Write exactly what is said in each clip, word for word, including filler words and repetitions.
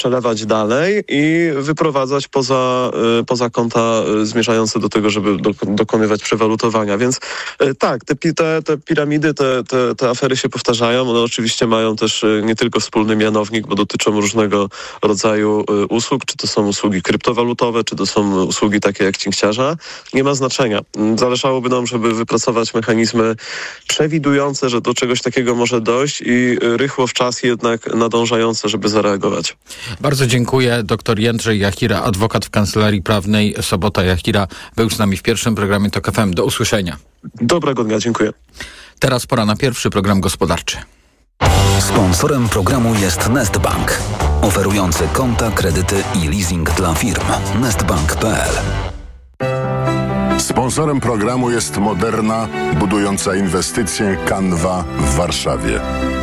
przelewać dalej i wyprowadzać poza, poza konta zmierzające do tego, żeby do, dokonywać przewalutowania. Więc tak, te, te, te piramidy, te, te, te afery się powtarzają. One oczywiście mają też nie tylko wspólny mianownik, bo dotyczą różnego rodzaju usług, czy to są usługi kryptowalutowe, czy to są usługi takie jak cinkciarza. Nie ma znaczenia. Zależałoby nam, żeby wypracować mechanizmy przewidujące, że do czegoś takiego może dojść i rychło w czas jednak nadążające, żeby zareagować. Bardzo dziękuję. Doktor Jędrzej Jachira, adwokat w Kancelarii Prawnej Sobota Jachira, był z nami w pierwszym programie TOK F M. Do usłyszenia. Dobrego dnia, dziękuję. Teraz pora na pierwszy program gospodarczy. Sponsorem programu jest Nestbank, oferujący konta, kredyty i leasing dla firm. nestbank kropka p l. Sponsorem programu jest Moderna, budująca inwestycje Canva w Warszawie.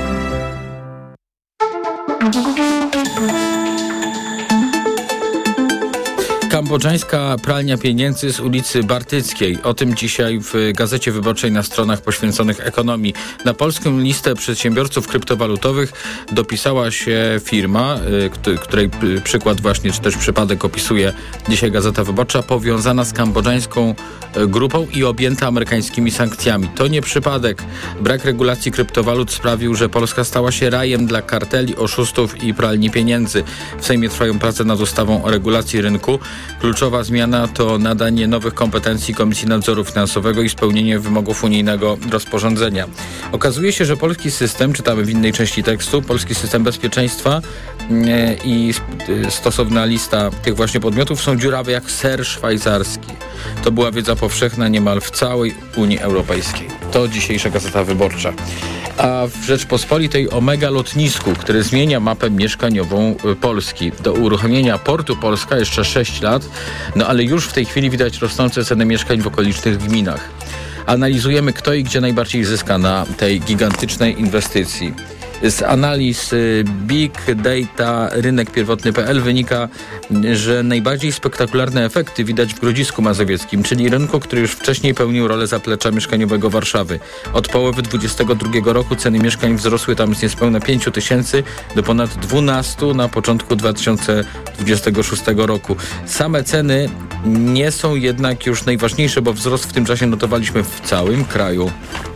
Kambodżańska pralnia pieniędzy z ulicy Bartyckiej. O tym dzisiaj w Gazecie Wyborczej na stronach poświęconych ekonomii. Na polską listę przedsiębiorców kryptowalutowych dopisała się firma, której przykład właśnie, czy też przypadek opisuje dzisiaj Gazeta Wyborcza, powiązana z kambodżańską grupą i objęta amerykańskimi sankcjami. To nie przypadek. Brak regulacji kryptowalut sprawił, że Polska stała się rajem dla karteli, oszustów i pralni pieniędzy. W Sejmie trwają prace nad ustawą o regulacji rynku. Kluczowa zmiana to nadanie nowych kompetencji Komisji Nadzoru Finansowego i spełnienie wymogów unijnego rozporządzenia. Okazuje się, że polski system, czytamy w innej części tekstu, polski system bezpieczeństwa i stosowna lista tych właśnie podmiotów są dziurawe jak ser szwajcarski. To była wiedza powszechna niemal w całej Unii Europejskiej. To dzisiejsza Gazeta Wyborcza. A w Rzeczpospolitej o mega lotnisku, który zmienia mapę mieszkaniową Polski. Do uruchomienia Portu Polska jeszcze sześć lat, no ale już w tej chwili widać rosnące ceny mieszkań w okolicznych gminach. Analizujemy, kto i gdzie najbardziej zyska na tej gigantycznej inwestycji. Z analiz Big Data Rynek Pierwotny kropka p l wynika, że najbardziej spektakularne efekty widać w Grodzisku Mazowieckim, czyli rynku, który już wcześniej pełnił rolę zaplecza mieszkaniowego Warszawy. Od połowy dwudziestego drugiego roku ceny mieszkań wzrosły tam z niespełna pięć tysięcy do ponad dwunastu na początku dwa tysiące dwudziestego szóstego roku. Same ceny nie są jednak już najważniejsze, bo wzrost w tym czasie notowaliśmy w całym kraju.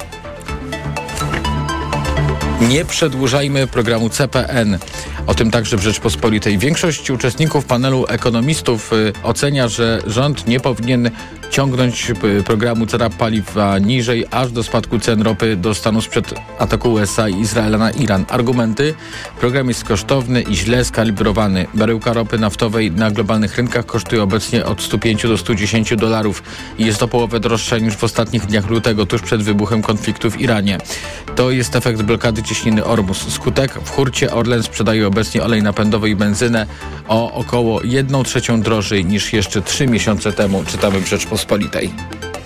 Nie przedłużajmy programu C P N. O tym także w Rzeczpospolitej. Większość uczestników panelu ekonomistów y, ocenia, że rząd nie powinien ciągnąć y, programu cena paliwa niżej, aż do spadku cen ropy do stanu sprzed ataku U S A i Izraela na Iran. Argumenty: program jest kosztowny i źle skalibrowany. Baryłka ropy naftowej na globalnych rynkach kosztuje obecnie od stu pięciu do stu dziesięciu dolarów i jest o połowę droższa niż w ostatnich dniach lutego, tuż przed wybuchem konfliktu w Iranie. To jest efekt blokady cieśniny Ormus. Skutek: w hurcie Orlen sprzedaje obecnie olej napędowy i benzynę o około jedną trzecią drożej niż jeszcze trzy miesiące temu, czytamy w Rzeczpospolitej.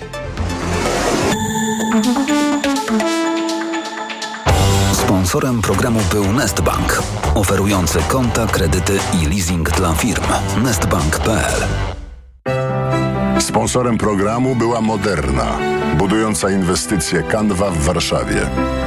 Sponsorem programu był Nestbank, oferujący konta, kredyty i leasing dla firm. nestbank kropka p l. Sponsorem programu była Moderna, budująca inwestycje Canva w Warszawie.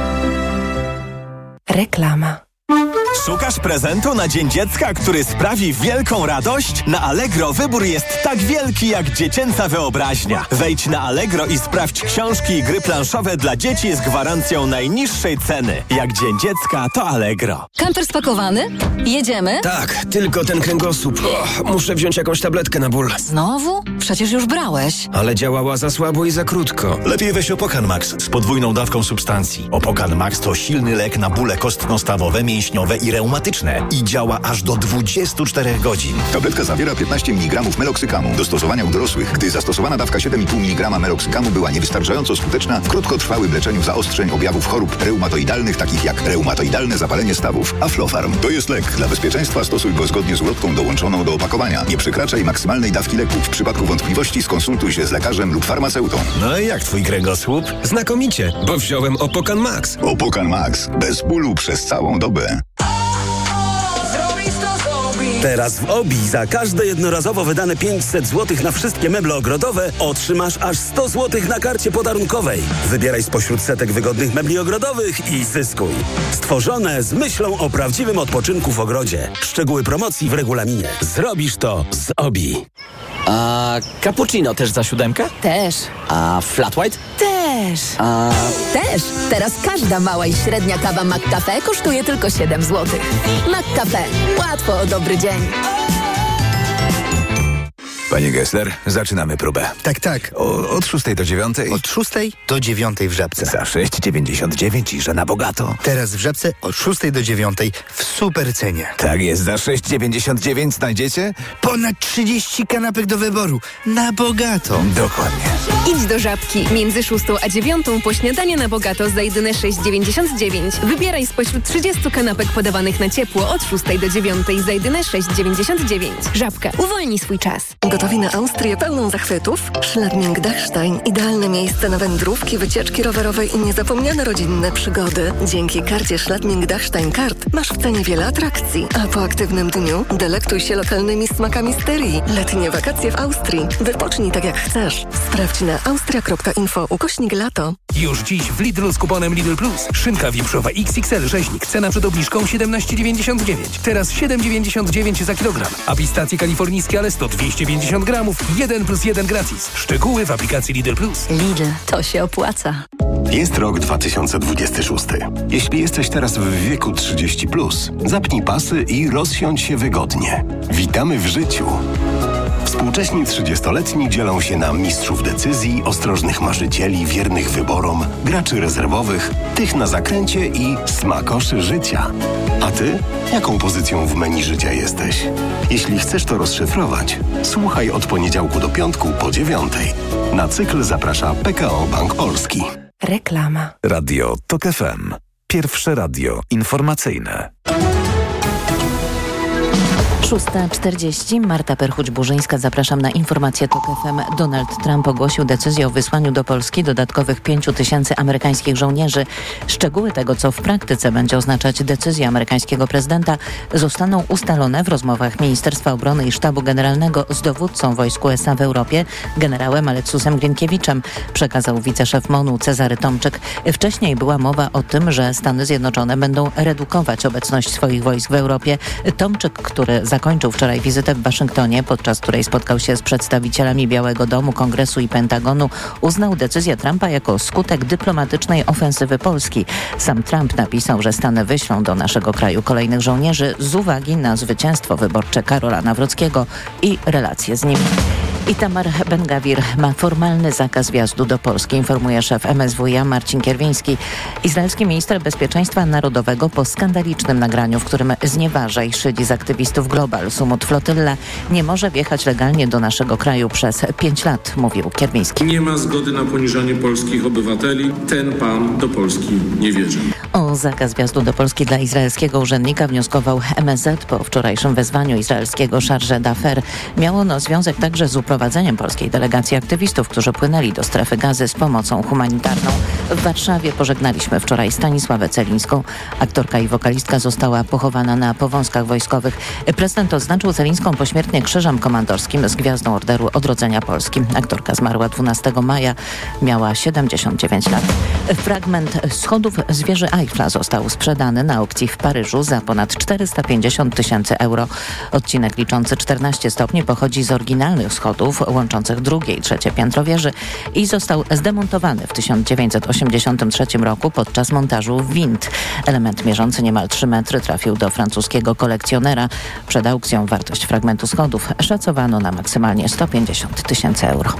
Reklama. Szukasz prezentu na Dzień Dziecka, który sprawi wielką radość? Na Allegro wybór jest tak wielki jak dziecięca wyobraźnia. Wejdź na Allegro i sprawdź książki i gry planszowe dla dzieci z gwarancją najniższej ceny. Jak Dzień Dziecka, to Allegro. Kamper spakowany? Jedziemy? Tak, tylko ten kręgosłup. O, muszę wziąć jakąś tabletkę na ból. Znowu? Przecież już brałeś. Ale działała za słabo i za krótko. Lepiej weź Opokan Max z podwójną dawką substancji. Opokan Max to silny lek na bóle kostno-stawowe, mięśniowe i reumatyczne i działa aż do dwudziestu czterech godzin. Tabletka zawiera piętnaście miligramów meloksykamu do stosowania u dorosłych. Gdy zastosowana dawka siedem i pół miligrama meloksykamu była niewystarczająco skuteczna w krótkotrwałym leczeniu zaostrzeń objawów chorób reumatoidalnych, takich jak reumatoidalne zapalenie stawów. Aflofarm to jest lek. Dla bezpieczeństwa stosuj go zgodnie z ulotką dołączoną do opakowania. Nie przekraczaj maksymalnej dawki leku. W przypadku wątpliwości skonsultuj się z lekarzem lub farmaceutą. No i jak twój kręgosłup? Znakomicie, bo wziąłem Opokan Max. Opokan Max. Bez bólu przez całą dobę. Teraz w Obi za każde jednorazowo wydane pięćset złotych na wszystkie meble ogrodowe otrzymasz aż sto złotych na karcie podarunkowej. Wybieraj spośród setek wygodnych mebli ogrodowych i zyskuj. Stworzone z myślą o prawdziwym odpoczynku w ogrodzie. Szczegóły promocji w regulaminie. Zrobisz to z Obi. A cappuccino też za siódemkę? Też. A flat white? Też. A... Też. Teraz każda mała i średnia kawa McCafe kosztuje tylko siedem złotych. McCafe. Łatwo o dobry dzień. Panie Gessler, zaczynamy próbę. Tak, tak. O, od szóstej do dziewiątej? Od szóstej do dziewiątej w Żabce. Za sześć dziewięćdziesiąt dziewięć i że na bogato. Teraz w Żabce od szóstej do dziewiątej w super cenie. Tak jest, za sześć dziewięćdziesiąt dziewięć znajdziecie? Ponad trzydzieści kanapek do wyboru. Na bogato. Dokładnie. Idź do Żabki. Między szóstą a dziewiątą po śniadanie na bogato za jedyne sześć dziewięćdziesiąt dziewięć. Wybieraj spośród trzydziestu kanapek podawanych na ciepło od szóstej do dziewiątej za jedyne sześć dziewięćdziesiąt dziewięć. Żabka. Uwolnij swój czas. Gotowi na Austrię pełną zachwytów? Schladming-Dachstein. Idealne miejsce na wędrówki, wycieczki rowerowe i niezapomniane rodzinne przygody. Dzięki karcie Schladming-Dachstein Kart masz w cenie wiele atrakcji. A po aktywnym dniu delektuj się lokalnymi smakami styrii. Letnie wakacje w Austrii. Wypocznij tak jak chcesz. Sprawdź na austria kropka info ukośnik lato. Już dziś w Lidl z kuponem Lidl Plus. Szynka wieprzowa X X L rzeźnik. Cena przed obniżką siedemnaście dziewięćdziesiąt dziewięć. Teraz siedem dziewięćdziesiąt dziewięć za kilogram. A pistacje kalifornijskie Alesto dwieście pięćdziesiąt gramów. jeden plus jeden gratis. Szczegóły w aplikacji Lidl Plus. Lidl, to się opłaca. Jest rok dwa tysiące dwudziesty szósty. Jeśli jesteś teraz w wieku trzydzieści plus, zapnij pasy i rozsiądź się wygodnie. Witamy w życiu. Współcześni trzydziestoletni dzielą się na mistrzów decyzji, ostrożnych marzycieli, wiernych wyborom, graczy rezerwowych, tych na zakręcie i smakoszy życia. A ty? Jaką pozycją w menu życia jesteś? Jeśli chcesz to rozszyfrować, słuchaj od poniedziałku do piątku po dziewiątej. Na cykl zaprasza P K O Bank Polski. Reklama. Radio TOK F M. Pierwsze radio informacyjne. szósta czterdzieści. Marta Perchuć-Burzyńska. Zapraszam na informację TOK F M. Donald Trump ogłosił decyzję o wysłaniu do Polski dodatkowych pięciu tysięcy amerykańskich żołnierzy. Szczegóły tego, co w praktyce będzie oznaczać decyzja amerykańskiego prezydenta, zostaną ustalone w rozmowach Ministerstwa Obrony i Sztabu Generalnego z dowódcą wojsk U S A w Europie, generałem Aleksusem Grienkiewiczem, przekazał wiceszef MONU Cezary Tomczyk. Wcześniej była mowa o tym, że Stany Zjednoczone będą redukować obecność swoich wojsk w Europie. Tomczyk, który zakończył wczoraj wizytę w Waszyngtonie, podczas której spotkał się z przedstawicielami Białego Domu, Kongresu i Pentagonu, uznał decyzję Trumpa jako skutek dyplomatycznej ofensywy Polski. Sam Trump napisał, że Stany wyślą do naszego kraju kolejnych żołnierzy z uwagi na zwycięstwo wyborcze Karola Nawrockiego i relacje z nim. Itamar Ben-Gavir ma formalny zakaz wjazdu do Polski, informuje szef M S W iA Marcin Kierwiński. Izraelski minister bezpieczeństwa narodowego po skandalicznym nagraniu, w którym znieważa i szydzi z aktywistów Global Sumut Flotylla, nie może wjechać legalnie do naszego kraju przez pięć lat, mówił Kierwiński. Nie ma zgody na poniżanie polskich obywateli. Ten pan do Polski nie wierzy. O zakaz wjazdu do Polski dla izraelskiego urzędnika wnioskował M S Z po wczorajszym wezwaniu izraelskiego Charge d'Affaires. Miało ono związek także z uprowadzeniem polskiej delegacji aktywistów, którzy płynęli do strefy Gazy z pomocą humanitarną. W Warszawie pożegnaliśmy wczoraj Stanisławę Celińską. Aktorka i wokalistka została pochowana na Powązkach Wojskowych. Prezydent odznaczył Celińską pośmiertnie Krzyżem Komandorskim z Gwiazdą Orderu Odrodzenia Polski. Aktorka zmarła dwunastego maja. Miała siedemdziesiąt dziewięć lat. Fragment schodów z wieży Eiffla został sprzedany na aukcji w Paryżu za ponad czterysta pięćdziesiąt tysięcy euro. Odcinek liczący czternaście stopni pochodzi z oryginalnych schodów łączących drugie i trzecie piętro wieży i został zdemontowany w tysiąc dziewięćset osiemdziesiątym trzecim roku podczas montażu wind. Element mierzący niemal trzy metry trafił do francuskiego kolekcjonera. Przed aukcją wartość fragmentu schodów szacowano na maksymalnie sto pięćdziesiąt tysięcy euro.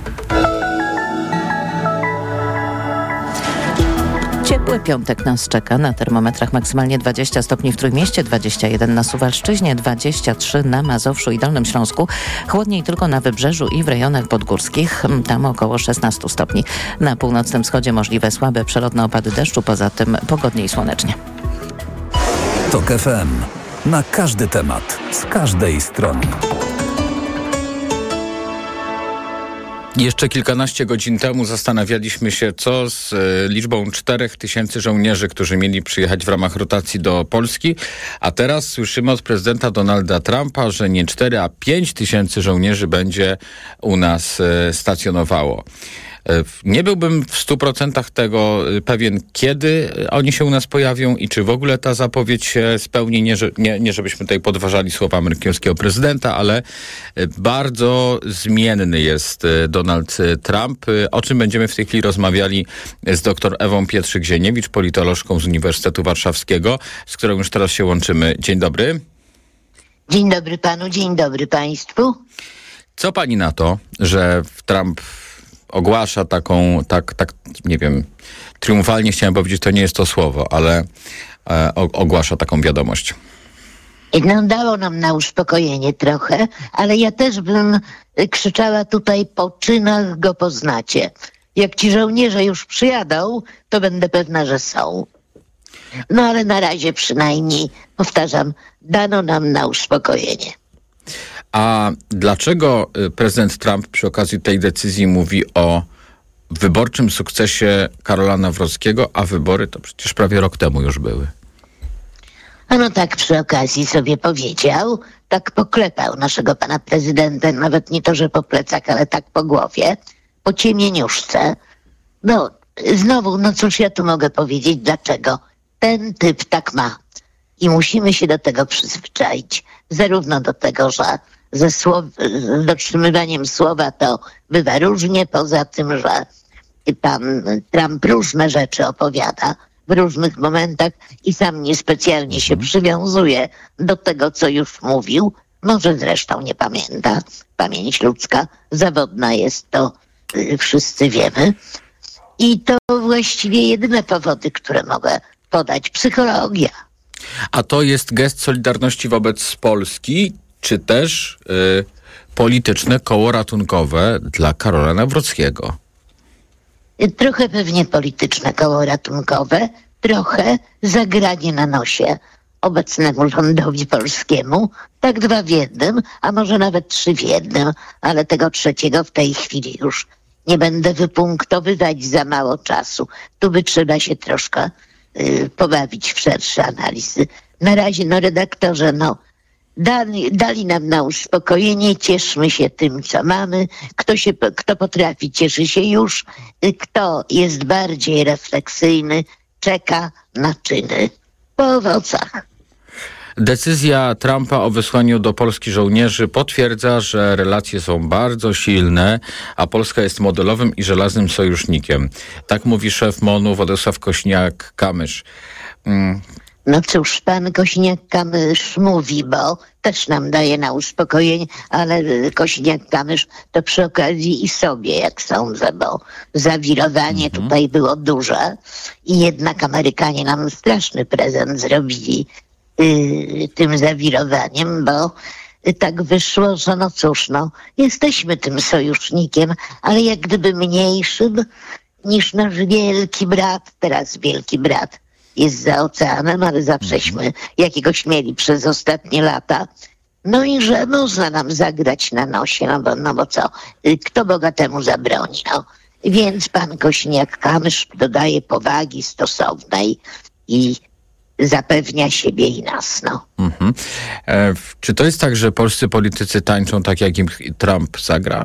Ciepły piątek nas czeka. Na termometrach maksymalnie dwadzieścia stopni w Trójmieście, dwadzieścia jeden na Suwalszczyźnie, dwadzieścia trzy na Mazowszu i Dolnym Śląsku. Chłodniej tylko na Wybrzeżu i w rejonach podgórskich. Tam około szesnaście stopni. Na północnym wschodzie możliwe słabe przelotne opady deszczu. Poza tym pogodnie i słonecznie. TOK F M. Na każdy temat. Z każdej strony. Jeszcze kilkanaście godzin temu zastanawialiśmy się, co z y, liczbą czterech tysięcy żołnierzy, którzy mieli przyjechać w ramach rotacji do Polski, a teraz słyszymy od prezydenta Donalda Trumpa, że nie cztery, a pięć tysięcy żołnierzy będzie u nas y, stacjonowało. Nie byłbym w stu procentach tego pewien, kiedy oni się u nas pojawią i czy w ogóle ta zapowiedź się spełni. Nie, że, nie, nie żebyśmy tutaj podważali słowa amerykańskiego prezydenta, ale bardzo zmienny jest Donald Trump, o czym będziemy w tej chwili rozmawiali z dr Ewą Pietrzyk-Zieniewicz, politolożką z Uniwersytetu Warszawskiego, z którą już teraz się łączymy. Dzień dobry. Dzień dobry panu, dzień dobry państwu. Co pani na to, że Trump ogłasza taką, tak, tak, nie wiem, triumfalnie chciałem powiedzieć, to nie jest to słowo, ale e, ogłasza taką wiadomość? No, dało nam na uspokojenie trochę, ale ja też bym krzyczała tutaj: po czynach go poznacie. Jak ci żołnierze już przyjadą, to będę pewna, że są. No ale na razie przynajmniej, powtarzam, dano nam na uspokojenie. A dlaczego prezydent Trump przy okazji tej decyzji mówi o wyborczym sukcesie Karola Nawrockiego, a wybory to przecież prawie rok temu już były? A no tak przy okazji sobie powiedział, tak poklepał naszego pana prezydenta, nawet nie to, że po plecach, ale tak po głowie, po ciemieniuszce. No znowu, no cóż ja tu mogę powiedzieć, dlaczego? Ten typ tak ma i musimy się do tego przyzwyczaić. Zarówno do tego, że ze słow, z dotrzymywaniem słowa to bywa różnie, poza tym, że pan Trump różne rzeczy opowiada w różnych momentach i sam niespecjalnie się przywiązuje do tego, co już mówił. Może zresztą nie pamięta. Pamięć ludzka zawodna jest, to y, wszyscy wiemy. I to właściwie jedyne powody, które mogę podać. Psychologia. A to jest gest solidarności wobec Polski, czy też y, polityczne koło ratunkowe dla Karola Nawrockiego? Trochę pewnie polityczne koło ratunkowe, trochę zagranie na nosie obecnemu rządowi polskiemu. Tak dwa w jednym, a może nawet trzy w jednym, ale tego trzeciego w tej chwili już nie będę wypunktowywać, za mało czasu. Tu by trzeba się troszkę y, pobawić w szersze analizy. Na razie, no redaktorze, no Dali, dali nam na uspokojenie, cieszmy się tym, co mamy. Kto, się, kto potrafi, cieszy się już. Kto jest bardziej refleksyjny, czeka na czyny. Po owocach. Decyzja Trumpa o wysłaniu do Polski żołnierzy potwierdza, że relacje są bardzo silne, a Polska jest modelowym i żelaznym sojusznikiem. Tak mówi szef MON-u Władysław Kosiniak-Kamysz. Mm. No cóż, pan Kosiniak-Kamysz mówi, bo też nam daje na uspokojenie, ale Kosiniak-Kamysz to przy okazji i sobie, jak sądzę, bo zawirowanie mhm. tutaj było duże i jednak Amerykanie nam straszny prezent zrobili yy, tym zawirowaniem, bo tak wyszło, że no cóż, no jesteśmy tym sojusznikiem, ale jak gdyby mniejszym niż nasz wielki brat, teraz wielki brat jest za oceanem, ale zawsześmy jakiegoś mieli przez ostatnie lata. No i że można nam zagrać na nosie, no bo, no bo co, kto bogatemu zabroni, no. Więc pan Kosiniak-Kamysz dodaje powagi stosownej i zapewnia siebie i nas, no. Mhm. E, czy to jest tak, że polscy politycy tańczą tak, jak im Trump zagra?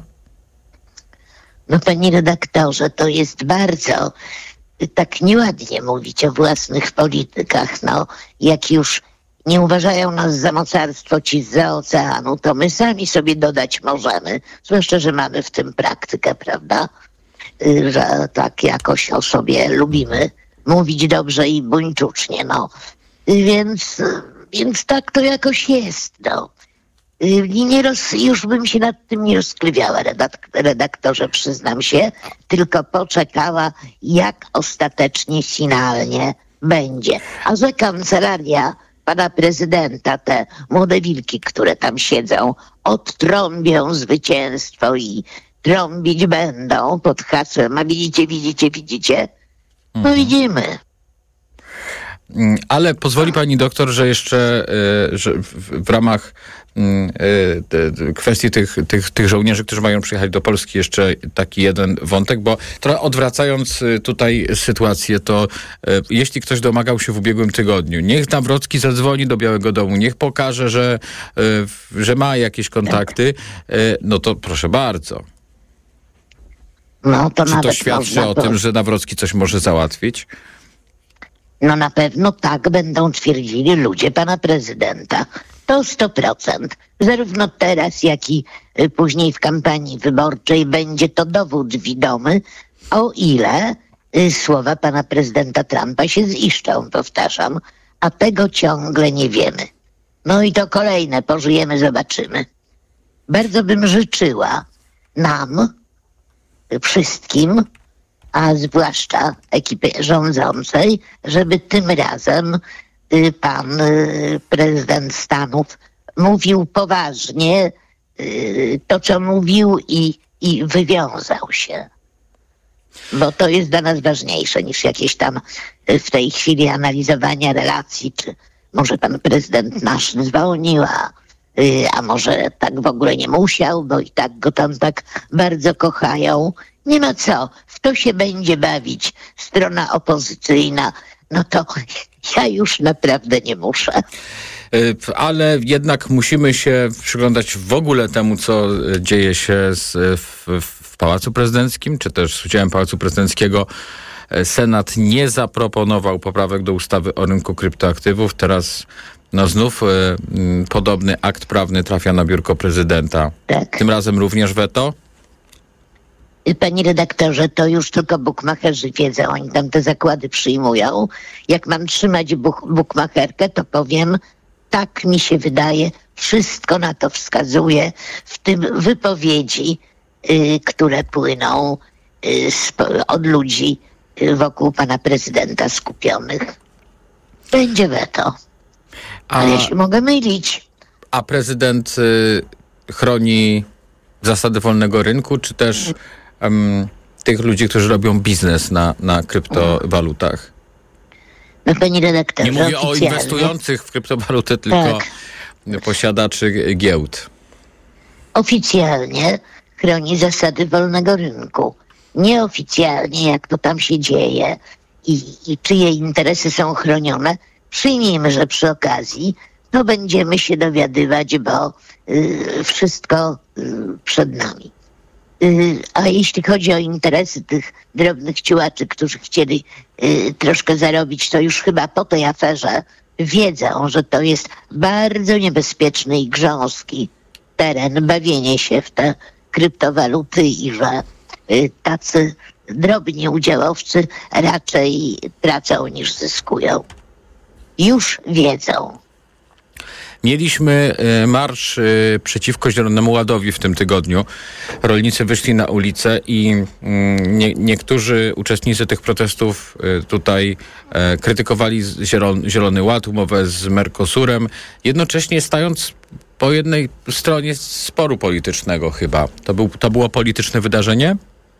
No panie redaktorze, to jest bardzo tak nieładnie mówić o własnych politykach, no. Jak już nie uważają nas za mocarstwo ci zza oceanu, to my sami sobie dodać możemy, zwłaszcza, że mamy w tym praktykę, prawda? Że tak jakoś o sobie lubimy mówić dobrze i buńczucznie, no. Więc, więc tak to jakoś jest, no. I nie roz, już bym się nad tym nie rozkliwiała, redak, redaktorze, przyznam się, tylko poczekała, jak ostatecznie, finalnie będzie. A że kancelaria pana prezydenta, te młode wilki, które tam siedzą, odtrąbią zwycięstwo i trąbić będą pod hasłem, a widzicie, widzicie, widzicie? No widzimy. Ale pozwoli pani doktor, że jeszcze że w, w ramach kwestii tych, tych, tych żołnierzy, którzy mają przyjechać do Polski, jeszcze taki jeden wątek, bo trochę odwracając tutaj sytuację, to jeśli ktoś domagał się w ubiegłym tygodniu, niech Nawrocki zadzwoni do Białego Domu, niech pokaże, że, że ma jakieś kontakty, no to proszę bardzo. No, to Czy to świadczy o to... tym, że Nawrocki coś może załatwić? No na pewno tak będą twierdzili ludzie pana prezydenta. To sto procent. Zarówno teraz, jak i później w kampanii wyborczej będzie to dowód widomy, o ile słowa pana prezydenta Trumpa się ziszczą, powtarzam. A tego ciągle nie wiemy. No i to kolejne, pożyjemy, zobaczymy. Bardzo bym życzyła nam, wszystkim, a zwłaszcza ekipie rządzącej, żeby tym razem y, pan y, prezydent Stanów mówił poważnie y, to, co mówił i, i wywiązał się. Bo to jest dla nas ważniejsze niż jakieś tam y, w tej chwili analizowania relacji, czy może pan prezydent nasz dzwonił, a, y, a może tak w ogóle nie musiał, bo i tak go tam tak bardzo kochają. Nie ma co, w to się będzie bawić strona opozycyjna, no to ja już naprawdę nie muszę. Ale jednak musimy się przyglądać w ogóle temu, co dzieje się z, w, w Pałacu Prezydenckim, czy też z udziałem Pałacu Prezydenckiego. Senat nie zaproponował poprawek do ustawy o rynku kryptoaktywów. Teraz no znów y, y, podobny akt prawny trafia na biurko prezydenta. Tak. Tym razem również weto? Panie redaktorze, to już tylko bukmacherzy wiedzą, oni tam te zakłady przyjmują. Jak mam trzymać buk- bukmacherkę, to powiem, tak mi się wydaje, wszystko na to wskazuje, w tym wypowiedzi, y, które płyną y, spo- od ludzi y, wokół pana prezydenta skupionych. Będzie weto. A, ale ja się mogę mylić. A prezydent y, chroni zasady wolnego rynku, czy też um, tych ludzi, którzy robią biznes na, na kryptowalutach? No, panie redaktorze, nie mówię o inwestujących w kryptowaluty, tylko tak. posiadaczy giełd. Oficjalnie chroni zasady wolnego rynku. Nieoficjalnie, jak to tam się dzieje i, i czyje interesy są chronione, przyjmijmy, że przy okazji to będziemy się dowiadywać, bo y, wszystko y, przed nami. Y, a jeśli chodzi o interesy tych drobnych ciułaczy, którzy chcieli y, troszkę zarobić, to już chyba po tej aferze wiedzą, że to jest bardzo niebezpieczny i grząski teren, bawienie się w te kryptowaluty i że y, tacy drobni udziałowcy raczej tracą niż zyskują. Już wiedzą. Mieliśmy marsz przeciwko Zielonemu Ładowi w tym tygodniu. Rolnicy wyszli na ulicę i nie, niektórzy uczestnicy tych protestów tutaj krytykowali Zielony, Zielony Ład, umowę z Mercosurem, jednocześnie stając po jednej stronie sporu politycznego chyba. To, był, to było polityczne wydarzenie?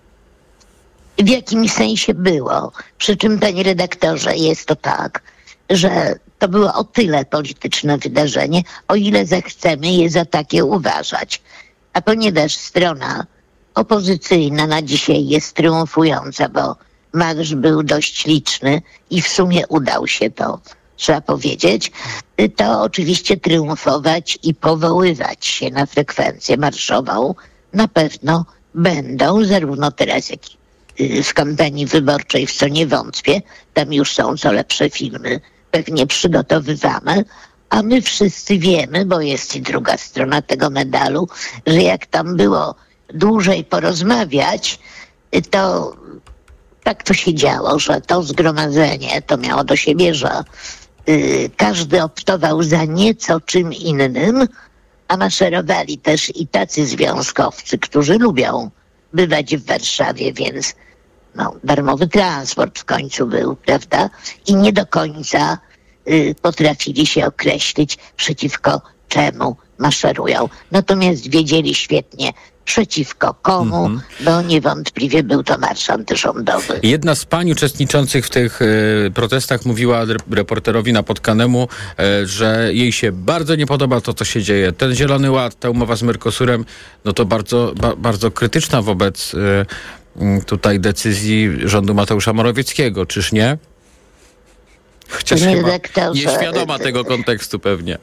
W jakimś sensie było. Przy czym, panie redaktorze, jest to tak, że to było o tyle polityczne wydarzenie, o ile zechcemy je za takie uważać. A ponieważ strona opozycyjna na dzisiaj jest triumfująca, bo marsz był dość liczny i w sumie udał się to, trzeba powiedzieć, to oczywiście triumfować i powoływać się na frekwencję marszową na pewno będą, zarówno teraz, jak i w kampanii wyborczej, w co nie wątpię. Tam już są co lepsze filmy pewnie przygotowywane, a my wszyscy wiemy, bo jest i druga strona tego medalu, że jak tam było dłużej porozmawiać, to tak to się działo, że to zgromadzenie to miało do siebie, że y, każdy optował za nieco czym innym, a maszerowali też i tacy związkowcy, którzy lubią bywać w Warszawie, więc no, darmowy transport w końcu był, prawda? I nie do końca y, potrafili się określić, przeciwko czemu maszerują. Natomiast wiedzieli świetnie, przeciwko komu, mm-hmm. bo niewątpliwie był to marsz antyrządowy. Jedna z pań uczestniczących w tych y, protestach mówiła reporterowi Napotkanemu, y, że jej się bardzo nie podoba to, co się dzieje. Ten Zielony Ład, ta umowa z Mercosurem, no to bardzo, ba, bardzo krytyczna wobec y, y, tutaj decyzji rządu Mateusza Morawieckiego, czyż nie? Chociaż nie chyba lektorze, nieświadoma tego kontekstu pewnie.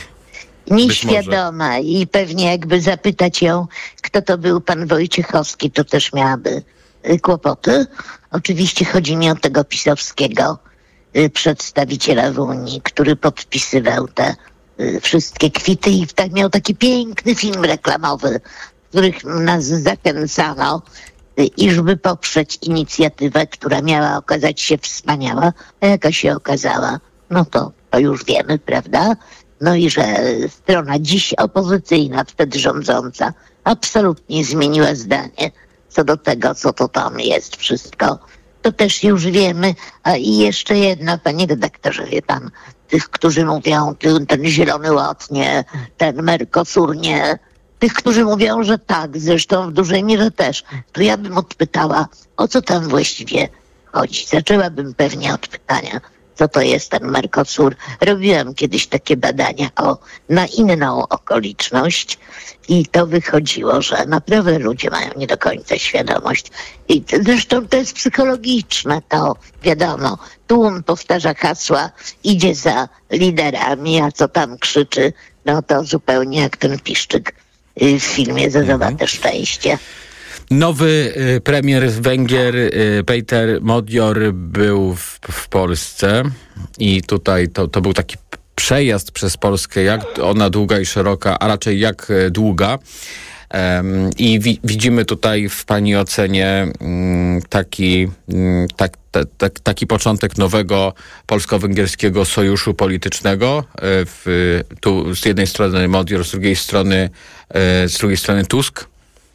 Nieświadoma i pewnie jakby zapytać ją, kto to był pan Wojciechowski, to też miałaby kłopoty. Oczywiście chodzi mi o tego pisowskiego y, przedstawiciela w Unii, który podpisywał te y, wszystkie kwity i tak miał taki piękny film reklamowy, w których nas zachęcano, y, iżby poprzeć inicjatywę, która miała okazać się wspaniała, a jaka się okazała, no to, to już wiemy, prawda? No i że strona dziś opozycyjna, wtedy rządząca, absolutnie zmieniła zdanie co do tego, co to tam jest wszystko. To też już wiemy. A i jeszcze jedno, panie redaktorze, wie pan, tych, którzy mówią, ten, ten Zielony Ład nie, ten Mercosur nie, tych, którzy mówią, że tak, zresztą w dużej mierze też, to ja bym odpytała, o co tam właściwie chodzi. Zaczęłabym pewnie od pytania, co to jest ten Mercosur. Robiłam kiedyś takie badania o, na inną okoliczność i to wychodziło, że naprawdę ludzie mają nie do końca świadomość. I zresztą to jest psychologiczne, to wiadomo. Tłum powtarza hasła, idzie za liderami, a co tam krzyczy, no to zupełnie jak ten piszczyk w filmie Zazowate Szczęście. Nowy y, premier Węgier y, Péter Magyar był w, w Polsce i tutaj to, to był taki przejazd przez Polskę, jak ona długa i szeroka, a raczej jak y, długa. Um, I wi- widzimy tutaj w pani ocenie um, taki, um, tak, ta, ta, taki początek nowego polsko-węgierskiego sojuszu politycznego. Y, w, tu z jednej strony Magyar, z drugiej strony, y, z drugiej strony Tusk.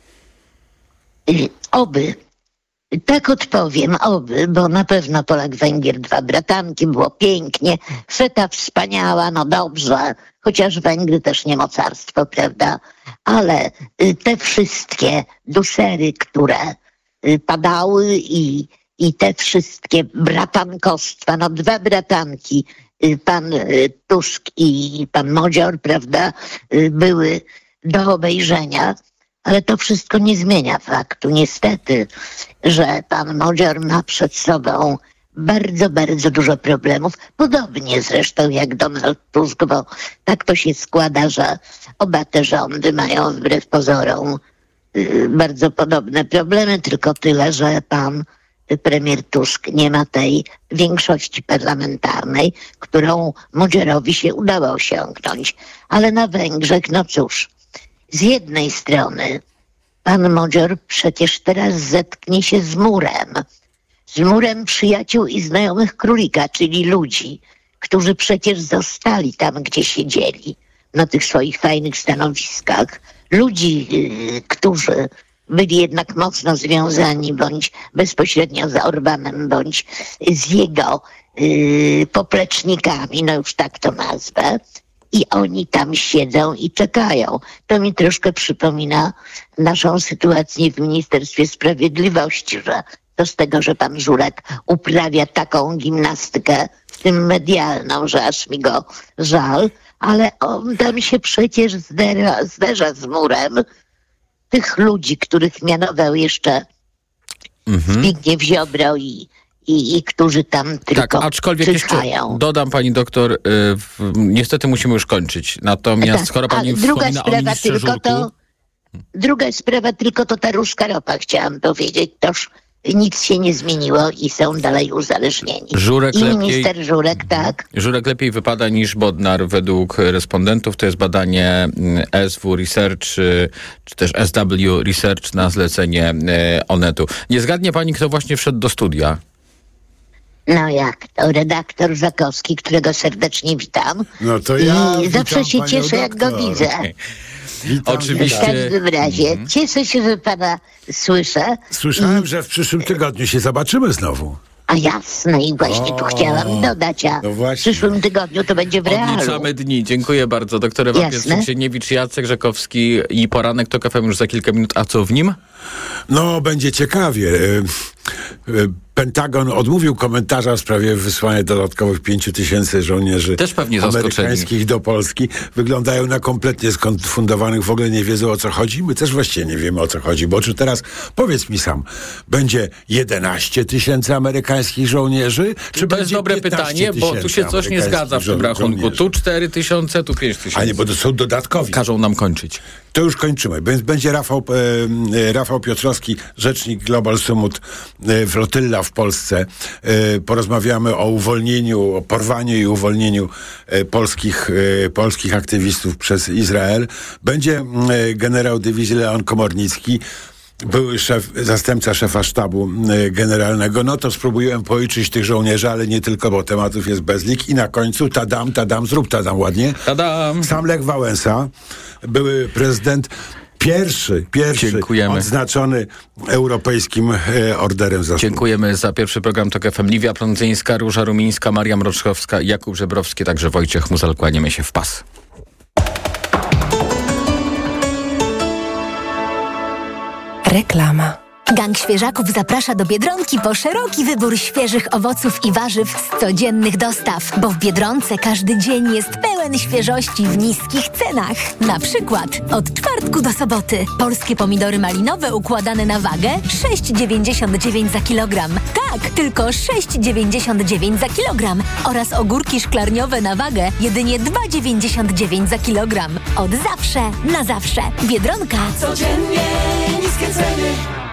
Oby. Tak odpowiem, oby, bo na pewno Polak-Węgier, dwa bratanki, było pięknie, feta wspaniała, no dobrze, chociaż Węgry też nie mocarstwo, prawda? Ale te wszystkie dusery, które padały i, i te wszystkie bratankostwa, no dwa bratanki, pan Tusk i pan Magyar, prawda, były do obejrzenia. Ale to wszystko nie zmienia faktu, niestety, że pan Magyar ma przed sobą bardzo, bardzo dużo problemów. Podobnie zresztą jak Donald Tusk, bo tak to się składa, że oba te rządy mają wbrew pozorom yy, bardzo podobne problemy, tylko tyle, że pan premier Tusk nie ma tej większości parlamentarnej, którą Magyarowi się udało osiągnąć. Ale na Węgrzech, no cóż, z jednej strony pan Magyar przecież teraz zetknie się z murem. Z murem przyjaciół i znajomych królika, czyli ludzi, którzy przecież zostali tam, gdzie siedzieli, na tych swoich fajnych stanowiskach. Ludzi, yy, którzy byli jednak mocno związani bądź bezpośrednio z Orbanem, bądź z jego yy, poplecznikami, no już tak to nazwę. I oni tam siedzą i czekają. To mi troszkę przypomina naszą sytuację w Ministerstwie Sprawiedliwości, że to z tego, że pan Żurek uprawia taką gimnastykę, w tym medialną, że aż mi go żal, ale on tam się przecież zderza, zderza z murem tych ludzi, których mianował jeszcze mhm. Zbigniew Ziobro i I, i którzy tam tylko tak, aczkolwiek czyhają. Jeszcze dodam pani doktor, y, w, niestety musimy już kończyć. Natomiast tak, skoro pani druga wspomina sprawa o ministrze tylko Żurku... to, Druga sprawa tylko to ta ruska ropa, chciałam powiedzieć. Toż nic się nie zmieniło i są dalej uzależnieni. Żurek I lepiej, minister Żurek, tak. Żurek lepiej wypada niż Bodnar według respondentów. To jest badanie S W Research, czy też S W Research na zlecenie Onetu. Nie zgadnie pani, kto właśnie wszedł do studia? No jak to? Redaktor Żakowski, którego serdecznie witam. No to ja I zawsze się cieszę, doktor. jak go widzę. Witam, Oczywiście. W każdym razie mm. cieszę się, że pana słyszę. Słyszałem, I... że w przyszłym tygodniu się zobaczymy znowu. A jasne, i właśnie O, tu chciałam dodać, a no w właśnie. przyszłym tygodniu to będzie w realu. Odliczamy dni. Dziękuję bardzo. Doktor Ewa Jasne. Pietrzyk-Sieniewicz, Jacek Rzekowski i Poranek TOK F M już za kilka minut. A co w nim? No, będzie ciekawie. E, e, Pentagon odmówił komentarza w sprawie wysłania dodatkowych pięciu tysięcy żołnierzy Też pewnie zaskoczeni. amerykańskich do Polski. Wyglądają na kompletnie skonfundowanych, w ogóle nie wiedzą, o co chodzi. My też właściwie nie wiemy, o co chodzi. Bo czy teraz, powiedz mi sam, będzie jedenaście tysięcy amerykańskich żołnierzy? Czy To będzie jest dobre pytanie, bo tu się coś nie zgadza w tym rachunku. Tu cztery tysiące, tu pięć tysięcy. A nie, bo to są dodatkowi. Każą nam kończyć. To już kończymy. Bę- Będzie Rafał, e, Rafał Piotrowski, rzecznik Global Summit, e, flotylla w Polsce. E, porozmawiamy o uwolnieniu, o porwaniu i uwolnieniu e, polskich, e, polskich aktywistów przez Izrael. Będzie e, generał dywizji Leon Komornicki, były szef, zastępca szefa sztabu e, generalnego. No to spróbujemy policzyć tych żołnierzy, ale nie tylko, bo tematów jest bezlik. I na końcu tadam, tadam, zrób tadam ładnie. Tadam. Sam Lech Wałęsa, były prezydent, pierwszy, pierwszy Dziękujemy. odznaczony europejskim e, orderem zasług. Dziękujemy za pierwszy program TOK F M. Liwia Prądzyńska, Róża Rumińska, Maria Mroczkowska, Jakub Żebrowski, także Wojciech Muzal. Kłaniemy się w pas. Reklama. Gang Świeżaków zaprasza do Biedronki po szeroki wybór świeżych owoców i warzyw z codziennych dostaw, bo w Biedronce każdy dzień jest pełen świeżości w niskich cenach. Na przykład od czwartku do soboty polskie pomidory malinowe układane na wagę sześć dziewięćdziesiąt dziewięć za kilogram. Tak, tylko sześć dziewięćdziesiąt dziewięć za kilogram oraz ogórki szklarniowe na wagę jedynie dwa dziewięćdziesiąt dziewięć za kilogram. Od zawsze na zawsze. Biedronka. Codziennie niskie ceny.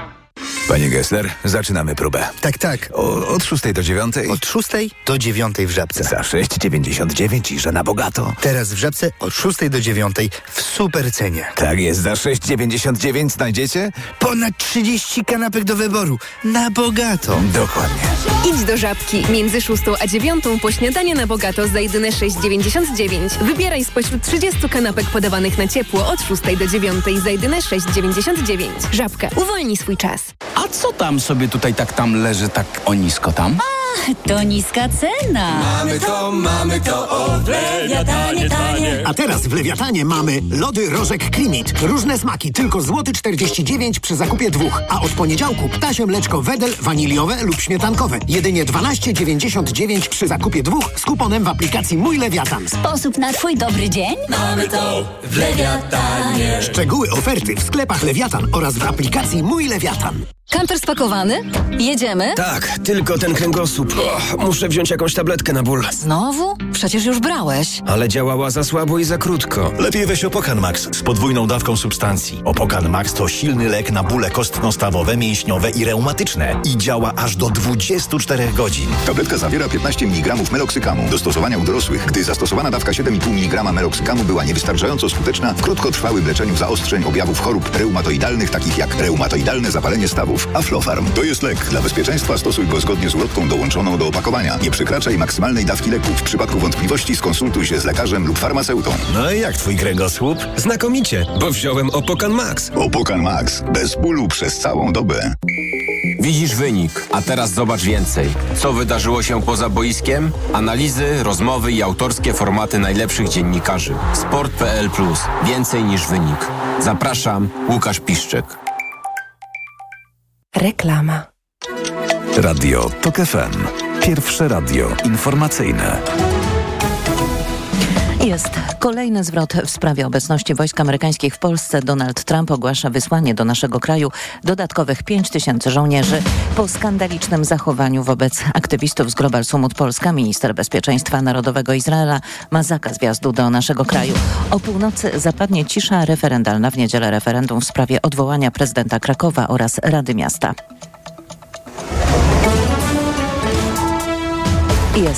Panie Gessler, zaczynamy próbę. Tak, tak. O, od szóstej do dziewiątej. Od szóstej do dziewiątej w Żabce. Za sześć dziewięćdziesiąt dziewięć i że na bogato. Teraz w Żabce od szóstej do dziewiątej w super cenie. Tak jest, za sześć dziewięćdziesiąt dziewięć znajdziecie? Ponad trzydzieści kanapek do wyboru. Na bogato. Dokładnie. Idź do Żabki. Między szóstą a dziewiątą po śniadanie na bogato za jedyne sześć dziewięćdziesiąt dziewięć. Wybieraj spośród trzydziestu kanapek podawanych na ciepło od szóstej do dziewiątej za jedyne sześć dziewięćdziesiąt dziewięć. Żabka. Uwolnij swój czas. A co tam sobie tutaj tak tam leży, tak o nisko tam? To niska cena. Mamy to, mamy to, o w Lewiatanie tanie. A teraz w Lewiatanie mamy lody Rożek Klimit. Różne smaki, tylko złoty czterdzieści dziewięć przy zakupie dwóch. A od poniedziałku ptasie mleczko Wedel waniliowe lub śmietankowe. Jedynie dwanaście dziewięćdziesiąt dziewięć przy zakupie dwóch z kuponem w aplikacji Mój Lewiatan. Sposób na twój dobry dzień? Mamy to w Lewiatanie. Szczegóły oferty w sklepach Lewiatan oraz w aplikacji Mój Lewiatan. Kamper spakowany? Jedziemy? Tak, tylko ten kręgosłup. O, muszę wziąć jakąś tabletkę na ból. Znowu? Przecież już brałeś. Ale działała za słabo i za krótko. Lepiej weź Opokan Max z podwójną dawką substancji. Opokan Max to silny lek na bóle kostno-stawowe, mięśniowe i reumatyczne i działa aż do dwudziestu czterech godzin. Tabletka zawiera piętnaście miligramów meloksykamu. Do stosowania u dorosłych, gdy zastosowana dawka siedem i pół miligrama meloksykamu była niewystarczająco skuteczna w krótkotrwałym leczeniu zaostrzeń objawów chorób reumatoidalnych, takich jak reumatoidalne zapalenie stawów. Aflofarm to jest lek. Dla bezpieczeństwa stosuj go zgodnie z ulotką dołączoną do opakowania. Nie przekraczaj maksymalnej dawki leku. W przypadku wątpliwości skonsultuj się z lekarzem lub farmaceutą. No i jak twój kręgosłup? Znakomicie, bo wziąłem Opokan Max. Opokan Max. Bez bólu przez całą dobę. Widzisz wynik, a teraz zobacz więcej. Co wydarzyło się poza boiskiem? Analizy, rozmowy i autorskie formaty najlepszych dziennikarzy. sport kropka p l plus. Więcej niż wynik. Zapraszam, Łukasz Piszczek. Reklama. Radio TOK F M. Pierwsze radio informacyjne. Jest kolejny zwrot w sprawie obecności wojsk amerykańskich w Polsce. Donald Trump ogłasza wysłanie do naszego kraju dodatkowych pięć tysięcy żołnierzy. Po skandalicznym zachowaniu wobec aktywistów z Global Summit Polska minister bezpieczeństwa narodowego Izraela ma zakaz wjazdu do naszego kraju. O północy zapadnie cisza referendalna, w niedzielę referendum w sprawie odwołania prezydenta Krakowa oraz Rady Miasta. Jest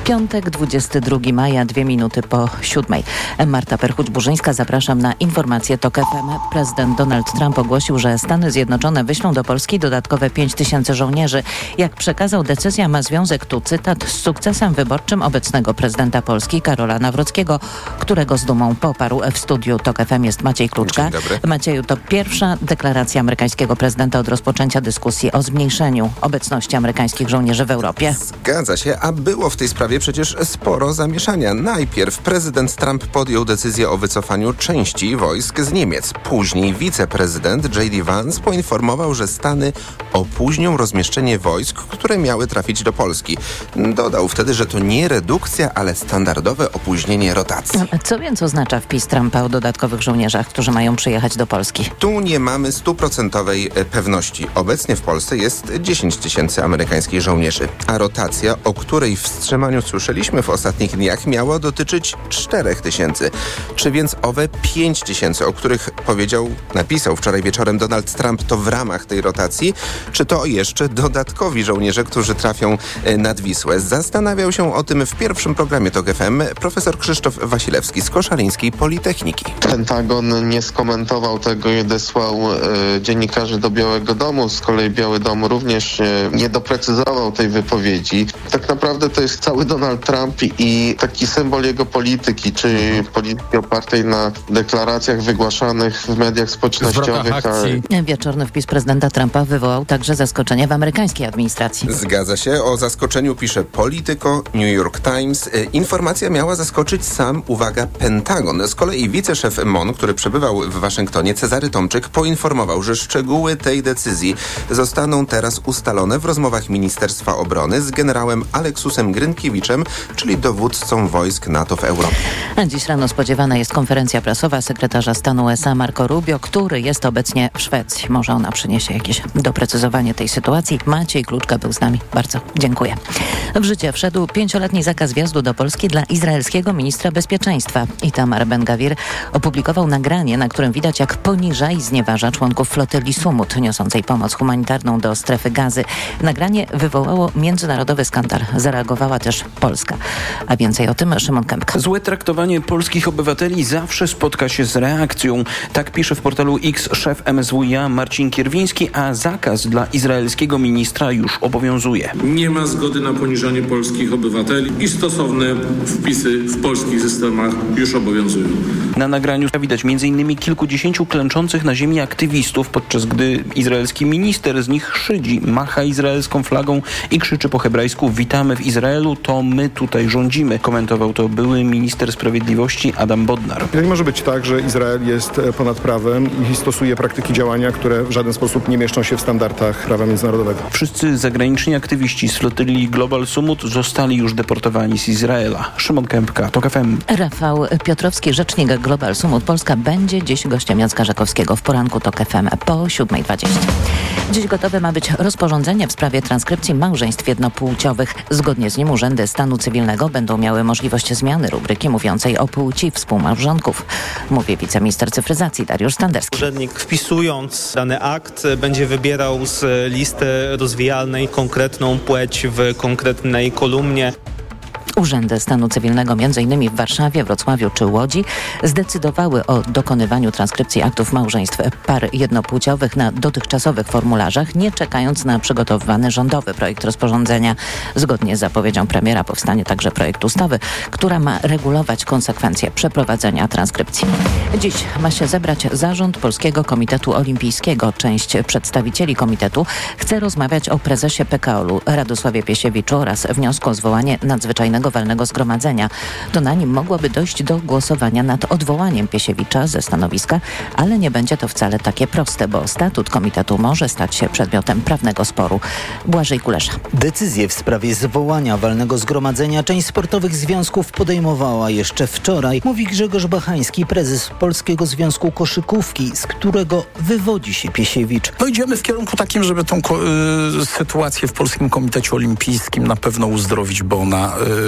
Piątek, dwudziestego drugiego maja, dwie minuty po siódmej. Marta Perchuć-Burzyńska, zapraszam na informację TOK F M. Prezydent Donald Trump ogłosił, że Stany Zjednoczone wyślą do Polski dodatkowe pięć tysięcy żołnierzy. Jak przekazał, decyzja ma związek, tu cytat, z sukcesem wyborczym obecnego prezydenta Polski Karola Nawrockiego, którego z dumą poparł. W studiu TOK F M jest Maciej Kluczka. Macieju, to pierwsza deklaracja amerykańskiego prezydenta od rozpoczęcia dyskusji o zmniejszeniu obecności amerykańskich żołnierzy w Europie. Zgadza się, a było w tej sprawie przecież sporo zamieszania. Najpierw prezydent Trump podjął decyzję o wycofaniu części wojsk z Niemiec. Później wiceprezydent J D Vance poinformował, że Stany opóźnią rozmieszczenie wojsk, które miały trafić do Polski. Dodał wtedy, że to nie redukcja, ale standardowe opóźnienie rotacji. Co więc oznacza wpis Trumpa o dodatkowych żołnierzach, którzy mają przyjechać do Polski? Tu nie mamy stuprocentowej pewności. Obecnie w Polsce jest dziesięć tysięcy amerykańskich żołnierzy, a rotacja, o której wstrzymaniu słyszeliśmy w ostatnich dniach, miała dotyczyć czterech tysięcy. Czy więc owe pięć tysięcy, o których powiedział, napisał wczoraj wieczorem Donald Trump, to w ramach tej rotacji, czy to jeszcze dodatkowi żołnierze, którzy trafią nad Wisłę? Zastanawiał się o tym w pierwszym programie TOK F M profesor Krzysztof Wasilewski z Koszalińskiej Politechniki. Pentagon nie skomentował tego i odesłał e, dziennikarzy do Białego Domu. Z kolei Biały Dom również e, nie doprecyzował tej wypowiedzi. Tak naprawdę to jest cały Donald Trump i taki symbol jego polityki, czy polityki opartej na deklaracjach wygłaszanych w mediach społecznościowych. A... Wieczorny wpis prezydenta Trumpa wywołał także zaskoczenie w amerykańskiej administracji. Zgadza się. O zaskoczeniu pisze Politico, New York Times. Informacja miała zaskoczyć sam, uwaga, Pentagon. Z kolei wiceszef M O N, który przebywał w Waszyngtonie, Cezary Tomczyk, poinformował, że szczegóły tej decyzji zostaną teraz ustalone w rozmowach Ministerstwa Obrony z generałem Aleksusem Grynkiewiczem, czyli dowódcą wojsk NATO w Europie. A dziś rano spodziewana jest konferencja prasowa sekretarza stanu U S A Marco Rubio, który jest obecnie w Szwecji. Może ona przyniesie jakieś doprecyzowanie tej sytuacji. Maciej Kluczka był z nami. Bardzo dziękuję. W życie wszedł pięcioletni zakaz wjazdu do Polski dla izraelskiego ministra bezpieczeństwa. Itamar Ben-Gavir opublikował nagranie, na którym widać, jak poniża i znieważa członków flotyli Sumut niosącej pomoc humanitarną do strefy Gazy. Nagranie wywołało międzynarodowy skandal. Zareagowała też Polska. A więcej o tym Szymon Kępka. Złe traktowanie polskich obywateli zawsze spotka się z reakcją. Tak pisze w portalu X szef M S W iA Marcin Kierwiński, a zakaz dla izraelskiego ministra już obowiązuje. Nie ma zgody na poniżanie polskich obywateli i stosowne wpisy w polskich systemach już obowiązują. Na nagraniu widać między innymi kilkudziesięciu klęczących na ziemi aktywistów, podczas gdy izraelski minister z nich szydzi, macha izraelską flagą i krzyczy po hebrajsku: witamy w Izraelu, to my tutaj rządzimy. Komentował to były minister sprawiedliwości Adam Bodnar. Nie może być tak, że Izrael jest ponad prawem i stosuje praktyki działania, które w żaden sposób nie mieszczą się w standardach prawa międzynarodowego. Wszyscy zagraniczni aktywiści z flotyli Global Sumut zostali już deportowani z Izraela. Szymon Kępka, TOK F M. Rafał Piotrowski, rzecznik Global Sumut Polska, będzie dziś gościem Jacka Żakowskiego w poranku TOK F M po siódmej dwadzieścia. Dziś gotowe ma być rozporządzenie w sprawie transkrypcji małżeństw jednopłciowych. Zgodnie z nim urzędy stanu cywilnego będą miały możliwość zmiany rubryki mówiącej o płci współmałżonków, mówi wiceminister cyfryzacji Dariusz Standerski. Urzędnik, wpisując dany akt, będzie wybierał z listy rozwijalnej konkretną płeć w konkretnej kolumnie. Urzędy stanu cywilnego między innymi w Warszawie, Wrocławiu czy Łodzi zdecydowały o dokonywaniu transkrypcji aktów małżeństw par jednopłciowych na dotychczasowych formularzach, nie czekając na przygotowywany rządowy projekt rozporządzenia. Zgodnie z zapowiedzią premiera powstanie także projekt ustawy, która ma regulować konsekwencje przeprowadzenia transkrypcji. Dziś ma się zebrać zarząd Polskiego Komitetu Olimpijskiego. Część przedstawicieli komitetu chce rozmawiać o prezesie P K O L-u Radosławie Piesiewiczu oraz wniosku o zwołanie nadzwyczajnego walnego zgromadzenia. To na nim mogłoby dojść do głosowania nad odwołaniem Piesiewicza ze stanowiska, ale nie będzie to wcale takie proste, bo statut komitetu może stać się przedmiotem prawnego sporu. Błażej Kulesza. Decyzję w sprawie zwołania walnego zgromadzenia część sportowych związków podejmowała jeszcze wczoraj, mówi Grzegorz Bachański, prezes Polskiego Związku Koszykówki, z którego wywodzi się Piesiewicz. No idziemy w kierunku takim, żeby tą ko- y- sytuację w Polskim Komitecie Olimpijskim na pewno uzdrowić, bo ona y-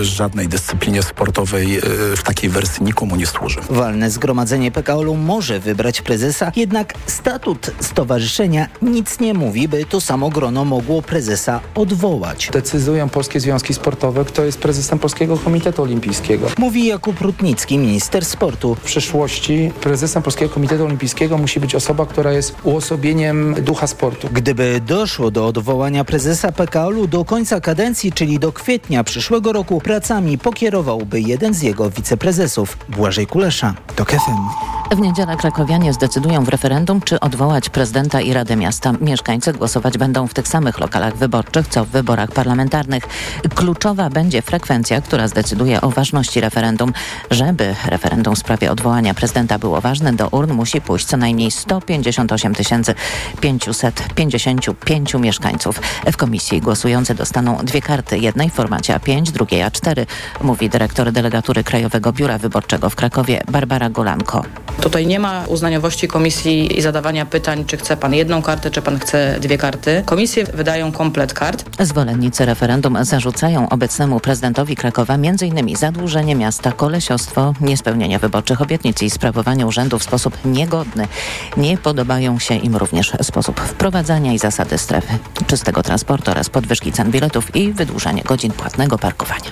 żadnej dyscyplinie sportowej w takiej wersji nikomu nie służy. Walne Zgromadzenie P K O L-u może wybrać prezesa, jednak statut stowarzyszenia nic nie mówi, by to samo grono mogło prezesa odwołać. Decydują polskie związki sportowe, kto jest prezesem Polskiego Komitetu Olimpijskiego. Mówi Jakub Rutnicki, minister sportu. W przyszłości prezesem Polskiego Komitetu Olimpijskiego musi być osoba, która jest uosobieniem ducha sportu. Gdyby doszło do odwołania prezesa P K O L-u do końca kadencji, czyli do kwietnia przyszłego roku, pracami pokierowałby jeden z jego wiceprezesów, Błażej Kulesza. TOK F M. W niedzielę krakowianie zdecydują w referendum, czy odwołać prezydenta i Radę Miasta. Mieszkańcy głosować będą w tych samych lokalach wyborczych, co w wyborach parlamentarnych. Kluczowa będzie frekwencja, która zdecyduje o ważności referendum. Żeby referendum w sprawie odwołania prezydenta było ważne, do urn musi pójść co najmniej sto pięćdziesiąt osiem tysięcy pięćset pięćdziesiąt pięć mieszkańców. W komisji głosujący dostaną dwie karty, jednej w formacie A pięć, drugiej A cztery, mówi dyrektor delegatury Krajowego Biura Wyborczego w Krakowie Barbara Golanko. Tutaj nie ma uznaniowości komisji i zadawania pytań, czy chce pan jedną kartę, czy pan chce dwie karty. Komisje wydają komplet kart. Zwolennicy referendum zarzucają obecnemu prezydentowi Krakowa m.in. zadłużenie miasta, kolesiostwo, niespełnienie wyborczych obietnic i sprawowanie urzędu w sposób niegodny. Nie podobają się im również sposób wprowadzania i zasady strefy czystego transportu oraz podwyżki cen biletów i wydłużanie godzin płatnego parkowania.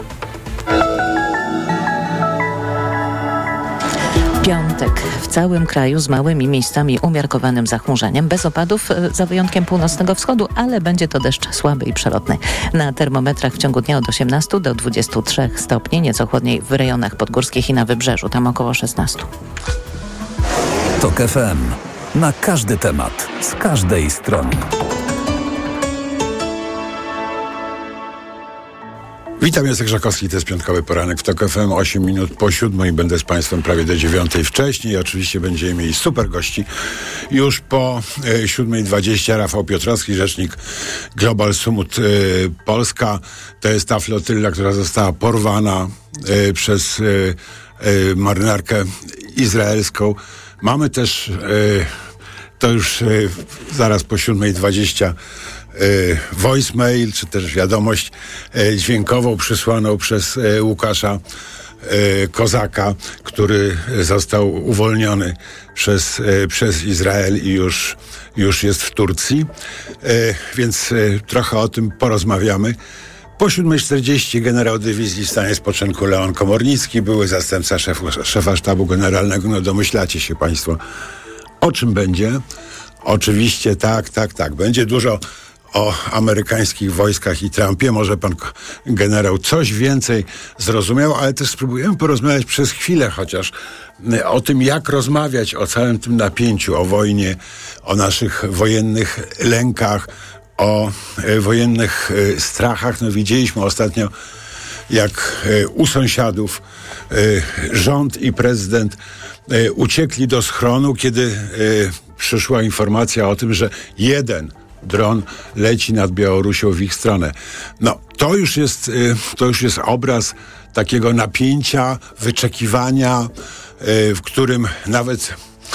Piątek w całym kraju z małymi miejscami umiarkowanym zachmurzeniem, bez opadów za wyjątkiem północnego wschodu, ale będzie to deszcz słaby i przelotny. Na termometrach w ciągu dnia od osiemnastu do dwudziestu trzech stopni, nieco chłodniej w rejonach podgórskich i na wybrzeżu, tam około szesnastu. TOK F M. Na każdy temat, z każdej strony. Witam, Jacek Żakowski, to jest piątkowy poranek w TOK F M, osiem minut po siódmej, będę z Państwem prawie do dziewiątej wcześniej. Oczywiście będziemy mieli super gości. Już po e, siódmej dwadzieścia Rafał Piotrowski, rzecznik Global Summit e, Polska. To jest ta flotylla, która została porwana e, przez e, e, marynarkę izraelską. Mamy też, e, to już e, zaraz po siódmej dwadzieścia voicemail, czy też wiadomość dźwiękową przysłaną przez Łukasza Kozaka, który został uwolniony przez, przez Izrael i już, już jest w Turcji. Więc trochę o tym porozmawiamy. Po siódmej czterdzieści generał dywizji w stanie spoczynku Leon Komornicki, były zastępca szefu, szefa sztabu generalnego. No domyślacie się Państwo, o czym będzie. Oczywiście tak, tak, tak. Będzie dużo o amerykańskich wojskach i Trumpie. Może pan generał coś więcej zrozumiał, ale też spróbujemy porozmawiać przez chwilę chociaż o tym, jak rozmawiać o całym tym napięciu, o wojnie, o naszych wojennych lękach, o e, wojennych e, strachach. No widzieliśmy ostatnio, jak e, u sąsiadów e, rząd i prezydent e, uciekli do schronu, kiedy e, przyszła informacja o tym, że jeden dron leci nad Białorusią w ich stronę. No, to już jest, to już jest obraz takiego napięcia, wyczekiwania, w którym nawet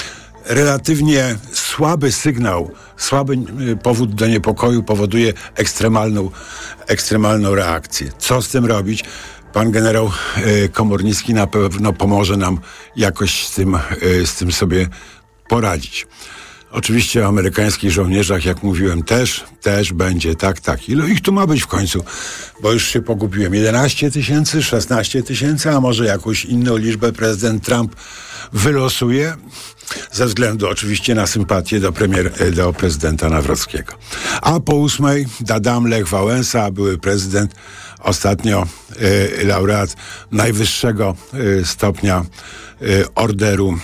relatywnie słaby sygnał, słaby powód do niepokoju powoduje ekstremalną, ekstremalną reakcję. Co z tym robić? Pan generał Komornicki na pewno pomoże nam jakoś z tym, z tym sobie poradzić. Oczywiście o amerykańskich żołnierzach, jak mówiłem, też, też będzie, tak, tak. Ile ich tu ma być w końcu? Bo już się pogubiłem. jedenaście tysięcy, szesnaście tysięcy, a może jakąś inną liczbę prezydent Trump wylosuje, ze względu oczywiście na sympatię do, premier, do prezydenta Nawrockiego. A po ósmej Dadam Lech Wałęsa, były prezydent, ostatnio e, laureat najwyższego e, stopnia e, orderu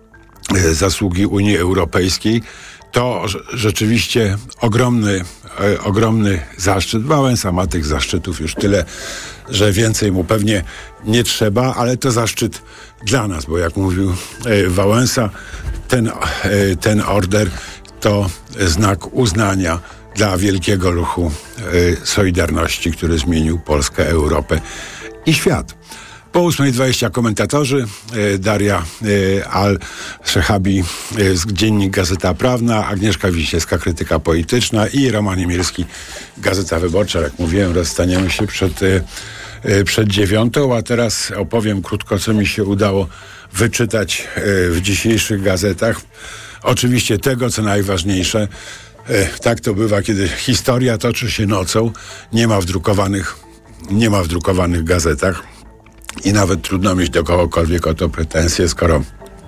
zasługi Unii Europejskiej. To rzeczywiście ogromny, e, ogromny zaszczyt. Wałęsa ma tych zaszczytów już tyle, że więcej mu pewnie nie trzeba, ale to zaszczyt dla nas, bo jak mówił e, Wałęsa, ten, e, ten order to znak uznania dla wielkiego ruchu e, Solidarności, który zmienił Polskę, Europę i świat. Po ósmej dwadzieścia komentatorzy, e, Daria e, Al-Szehabi, e, Dziennik Gazeta Prawna, Agnieszka Wiśniewska, Krytyka Polityczna i Roman Imielski, Gazeta Wyborcza. Jak mówiłem, rozstaniemy się przed, e, przed dziewiątą, a teraz opowiem krótko, co mi się udało wyczytać w dzisiejszych gazetach. Oczywiście tego, co najważniejsze. Tak to bywa, kiedy historia toczy się nocą, nie ma w drukowanych, nie ma w drukowanych gazetach i nawet trudno mieć do kogokolwiek o to pretensje, skoro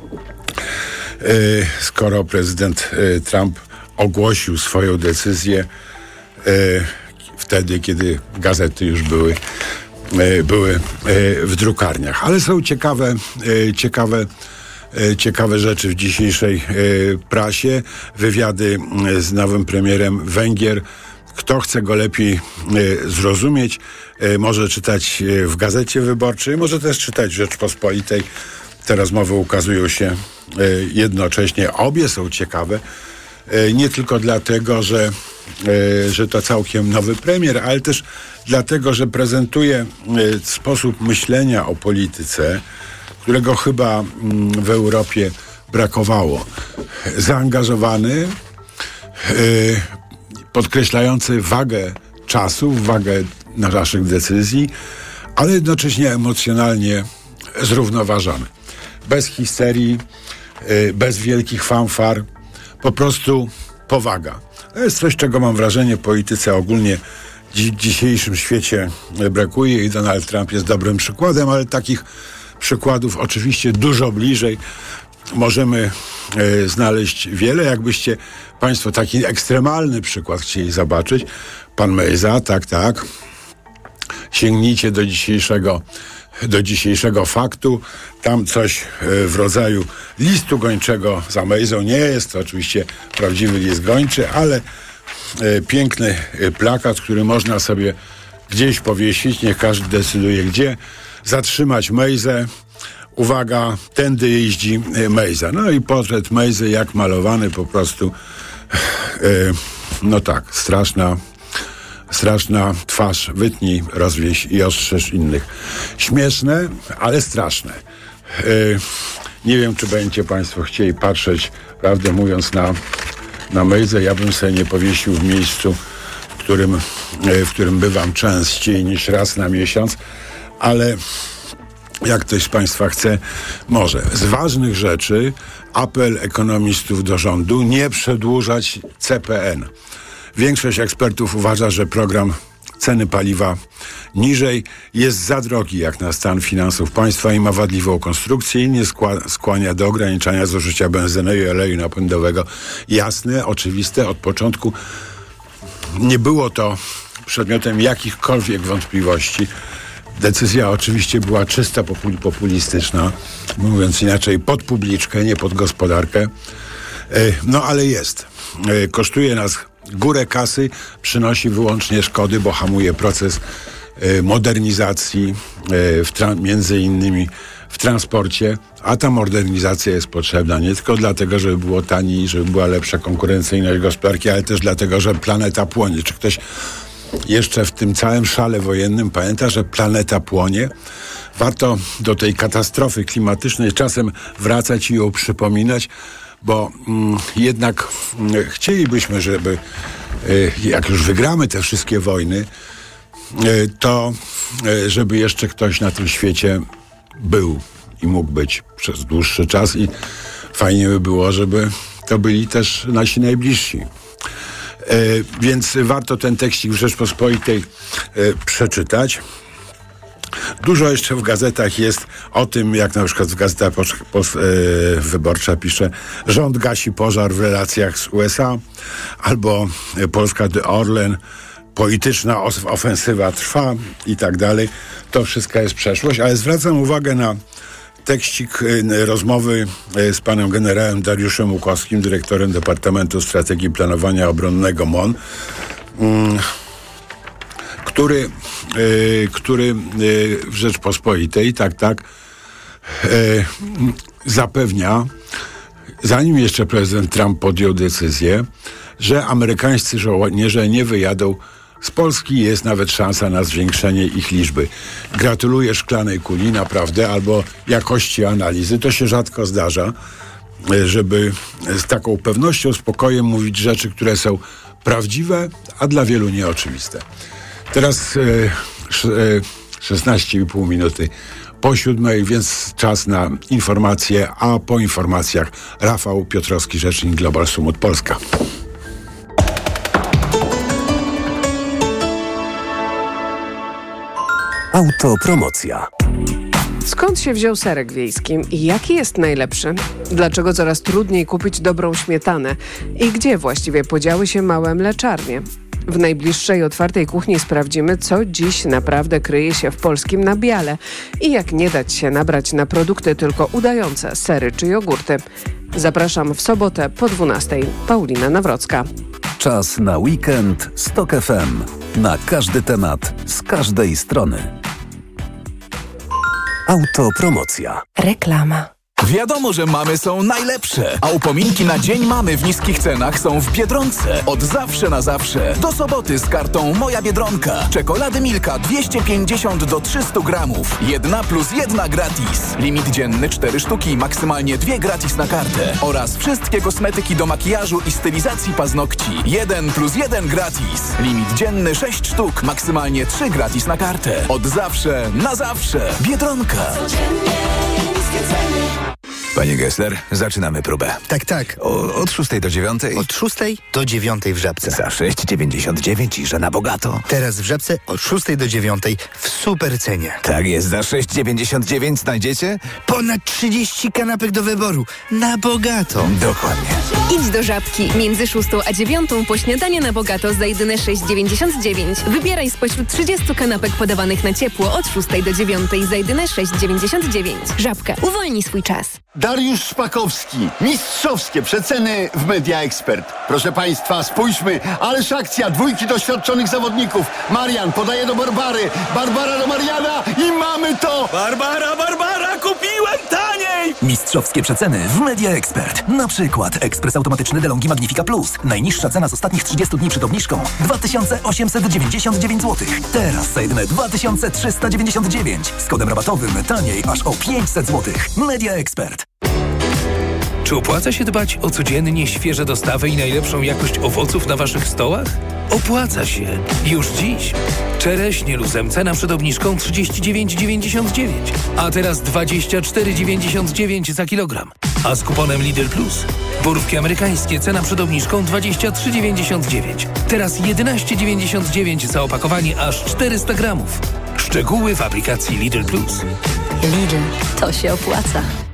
skoro prezydent Trump ogłosił swoją decyzję wtedy, kiedy gazety już były były w drukarniach. Ale są ciekawe, ciekawe, ciekawe rzeczy w dzisiejszej prasie. Wywiady z nowym premierem Węgier. Kto chce go lepiej zrozumieć, może czytać w Gazecie Wyborczej, może też czytać w Rzeczpospolitej. Te rozmowy ukazują się jednocześnie. Obie są ciekawe. Nie tylko dlatego, że, że to całkiem nowy premier, ale też dlatego, że prezentuje sposób myślenia o polityce, którego chyba w Europie brakowało. Zaangażowany, podkreślający wagę czasów, wagę naszych decyzji, ale jednocześnie emocjonalnie zrównoważony. Bez histerii, bez wielkich fanfar, po prostu powaga. To jest coś, czego mam wrażenie polityce ogólnie w dzisiejszym świecie brakuje i Donald Trump jest dobrym przykładem, ale takich przykładów oczywiście dużo bliżej możemy e, znaleźć wiele. Jakbyście Państwo taki ekstremalny przykład chcieli zobaczyć, pan Mejza, tak, tak, sięgnijcie do dzisiejszego do dzisiejszego faktu. Tam coś w rodzaju listu gończego za Mejzą nie jest. To oczywiście prawdziwy list gończy, ale piękny plakat, który można sobie gdzieś powiesić. Niech każdy decyduje gdzie. Zatrzymać Mejzę. Uwaga, tędy jeździ Mejza. No i portret Mejzy jak malowany po prostu. No tak, straszna Straszna twarz, wytnij, rozwieś i ostrzeż innych. Śmieszne, ale straszne. Yy, nie wiem, czy będziecie Państwo chcieli patrzeć, prawdę mówiąc, na, na Mejzę. Ja bym sobie nie powiesił w miejscu, w którym, yy, w którym bywam częściej niż raz na miesiąc, ale jak ktoś z Państwa chce, może. Z ważnych rzeczy apel ekonomistów do rządu nie przedłużać C P N. Większość ekspertów uważa, że program ceny paliwa niżej jest za drogi jak na stan finansów państwa i ma wadliwą konstrukcję i nie skła- skłania do ograniczania zużycia benzyny i oleju napędowego. Jasne, oczywiste, od początku nie było to przedmiotem jakichkolwiek wątpliwości. Decyzja oczywiście była czysto popul- populistyczna, mówiąc inaczej, pod publiczkę, nie pod gospodarkę. No ale jest. Kosztuje nas górę kasy, przynosi wyłącznie szkody, bo hamuje proces y, modernizacji y, w tra- między innymi w transporcie, a ta modernizacja jest potrzebna nie tylko dlatego, żeby było taniej, żeby była lepsza konkurencyjność gospodarki, ale też dlatego, że planeta płonie. Czy ktoś jeszcze w tym całym szale wojennym pamięta, że planeta płonie? Warto do tej katastrofy klimatycznej czasem wracać i ją przypominać, bo mm, jednak mm, chcielibyśmy, żeby y, jak już wygramy te wszystkie wojny, y, to y, żeby jeszcze ktoś na tym świecie był i mógł być przez dłuższy czas i fajnie by było, żeby to byli też nasi najbliżsi. Y, więc warto ten tekstik w Rzeczpospolitej y, przeczytać. Dużo jeszcze w gazetach jest o tym, jak na przykład w Gazeta Pos- Pos- yy, Wyborcza pisze, rząd gasi pożar w relacjach z U S A, albo yy, Polska de Orlen, polityczna os- ofensywa trwa i tak dalej. To wszystko jest przeszłość, ale zwracam uwagę na tekstik yy, rozmowy yy, z panem generałem Dariuszem Łukowskim, dyrektorem Departamentu Strategii Planowania Obronnego M O N, yy, który, yy, który yy, w Rzeczpospolitej, tak, tak, yy, zapewnia, zanim jeszcze prezydent Trump podjął decyzję, że amerykańscy żołnierze nie wyjadą z Polski, jest nawet szansa na zwiększenie ich liczby. Gratuluję szklanej kuli, naprawdę, albo jakości analizy. To się rzadko zdarza, żeby z taką pewnością, spokojem mówić rzeczy, które są prawdziwe, a dla wielu nieoczywiste. Teraz e, sz, e, szesnaście i pół minuty po siódmej, więc czas na informacje, a po informacjach Rafał Piotrowski, rzecznik Global Sumut Polska. Autopromocja. Skąd się wziął serek wiejski i jaki jest najlepszy? Dlaczego coraz trudniej kupić dobrą śmietanę? I gdzie właściwie podziały się małe mleczarnie? W najbliższej otwartej kuchni sprawdzimy, co dziś naprawdę kryje się w polskim nabiale i jak nie dać się nabrać na produkty tylko udające sery czy jogurty. Zapraszam w sobotę po dwunastej. Paulina Nawrocka. Czas na weekend z Tok F M. Na każdy temat, z każdej strony. Autopromocja. Reklama. Wiadomo, że mamy są najlepsze, a upominki na Dzień Mamy w niskich cenach są w Biedronce. Od zawsze na zawsze. Do soboty z kartą Moja Biedronka. Czekolady Milka dwieście pięćdziesiąt do trzystu gramów. Jedna plus jedna gratis. Limit dzienny cztery sztuki, maksymalnie dwie gratis na kartę. Oraz wszystkie kosmetyki do makijażu i stylizacji paznokci. Jeden plus jeden gratis. Limit dzienny sześć sztuk, maksymalnie trzy gratis na kartę. Od zawsze na zawsze. Biedronka. Panie Gessler, zaczynamy próbę. Tak, tak. O, od szóstej do dziewiątej? Od szóstej do dziewiątej w Żabce. Za sześć dziewięćdziesiąt dziewięć i że na bogato. Teraz w Żabce od szóstej do dziewiątej w super cenie. Tak jest, za sześć dziewięćdziesiąt dziewięć znajdziecie? Ponad trzydzieści kanapek do wyboru. Na bogato. Dokładnie. Idź do Żabki. Między szóstą a dziewiątą po śniadanie na bogato za jedyne sześć dziewięćdziesiąt dziewięć. Wybieraj spośród trzydziestu kanapek podawanych na ciepło od szóstej do dziewiątej za jedyne sześć dziewięćdziesiąt dziewięć. Żabka. Uwolnij swój czas. Dariusz Szpakowski. Mistrzowskie przeceny w Media Expert. Proszę Państwa, spójrzmy, ależ akcja, dwójki doświadczonych zawodników. Marian podaje do Barbary, Barbara do Mariana i mamy to! Barbara, Barbara, kupiłem taniej! Mistrzowskie przeceny w Media Expert. Na przykład ekspres automatyczny DeLonghi Magnifica Plus. Najniższa cena z ostatnich trzydziestu dni przed obniżką dwa tysiące osiemset dziewięćdziesiąt dziewięć złotych. Teraz za jedyne dwa tysiące trzysta dziewięćdziesiąt dziewięć. Z kodem rabatowym taniej aż o pięćset złotych. Media Expert. Czy opłaca się dbać o codziennie świeże dostawy i najlepszą jakość owoców na waszych stołach? Opłaca się. Już dziś. Czereśnie luzem cena przed obniżką trzydzieści dziewięć dziewięćdziesiąt dziewięć, a teraz dwadzieścia cztery dziewięćdziesiąt dziewięć za kilogram. A z kuponem Lidl Plus borówki amerykańskie cena przed obniżką dwadzieścia trzy dziewięćdziesiąt dziewięć. Teraz jedenaście dziewięćdziesiąt dziewięć za opakowanie aż czterysta gramów. Szczegóły w aplikacji Lidl Plus. Lidl, to się opłaca.